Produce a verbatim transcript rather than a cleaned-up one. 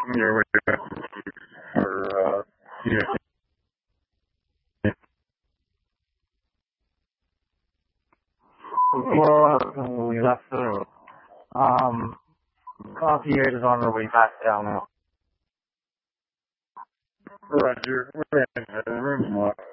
your way back or uh, yeah. Well, when we left the um, coffee is on our way back down. Roger, we're in the room.